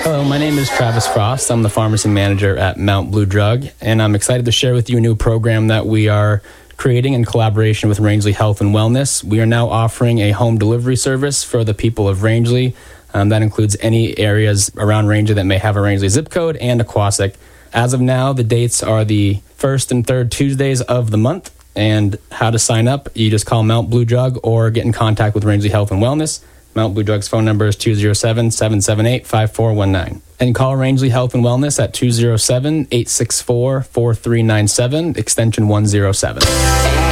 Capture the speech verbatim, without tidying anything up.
Hello, my name is Travis Frost. I'm the pharmacy manager at Mount Blue Drug, and I'm excited to share with you a new program that we are creating in collaboration with Rangeley Health and Wellness. We are now offering a home delivery service for the people of Rangeley. Um, that includes any areas around Rangeley that may have a Rangeley zip code and Aquasic. As of now, the dates are the first and third Tuesdays of the month. And how to sign up, you just call Mount Blue Drug or get in contact with Rangeley Health and Wellness. Mount Blue Drug's phone number is two oh seven, seven seven eight, five four one nine. And call Rangeley Health and Wellness at two oh seven, eight six four, four three nine seven, extension one oh seven.